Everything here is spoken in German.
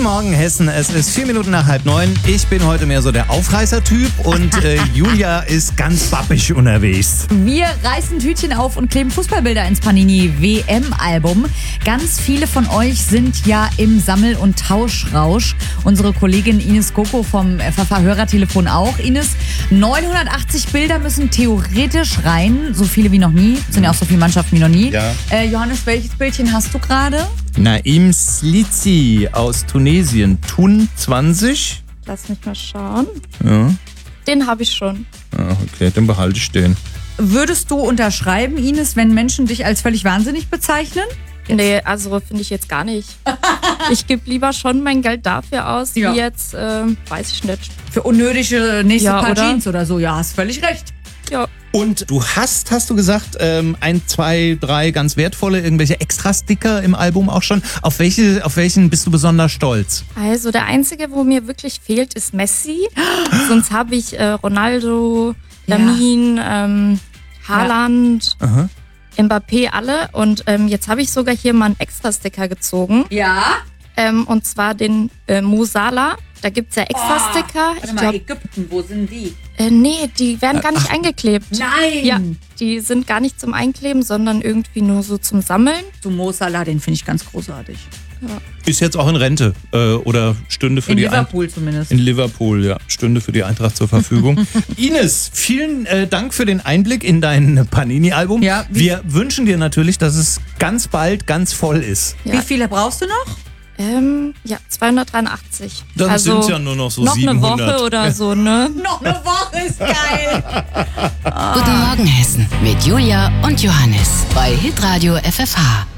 Morgen, Hessen. Es ist 4 Minuten nach 8:30. Ich bin heute mehr so der Aufreißer-Typ und Julia ist ganz bappig unterwegs. Wir reißen Tütchen auf und kleben Fußballbilder ins Panini-WM-Album. Ganz viele von euch sind ja im Sammel- und Tauschrausch. Unsere Kollegin Ines Goko vom FFH-Hörertelefon auch. Ines, 980 Bilder müssen theoretisch rein. So viele wie noch nie. Sind ja auch so viele Mannschaften wie noch nie. Ja. Johannes, welches Bildchen hast du gerade? Naim Slici aus Tunesien. Tun 20. Lass mich mal schauen. Ja. Den habe ich schon. Ah, okay, dann behalte ich den. Würdest du unterschreiben, Ines, wenn Menschen dich als völlig wahnsinnig bezeichnen? Nee, also finde ich jetzt gar nicht. Ich gebe lieber schon mein Geld dafür aus, Ja. wie jetzt, weiß ich nicht. Für unnötige nächste Ja, Paar oder? Jeans oder so. Ja, hast völlig recht. Ja. Und du hast du gesagt, 1, 2, 3 ganz wertvolle, irgendwelche Extra-Sticker im Album auch schon. Auf welchen bist du besonders stolz? Also der einzige, wo mir wirklich fehlt, ist Messi. Sonst habe ich Ronaldo, Ja. Lamin, Haaland, Aha. Mbappé, alle. Und jetzt habe ich sogar hier mal einen Extra-Sticker gezogen. Ja. Und zwar den Mo Salah. Da gibt es ja Extra-Sticker. Warte mal, Ägypten, wo sind die? Nee, die werden gar nicht eingeklebt. Nein! Ja, die sind gar nicht zum Einkleben, sondern irgendwie nur so zum Sammeln. Du Mo Salah, den finde ich ganz großartig. Ist jetzt auch in Rente oder stünde für In die Liverpool zumindest. In Liverpool, ja. Stünde für die Eintracht zur Verfügung. Ines, vielen Dank für den Einblick in dein Panini-Album. Ja, wir wünschen dir natürlich, dass es ganz bald ganz voll ist. Ja. Wie viele brauchst du noch? Ja, 283. Dann also sind's ja nur noch so noch 700. eine Woche oder so, ne? Noch eine Woche ist geil. Guten Morgen Hessen mit Julia und Johannes bei Hitradio FFH.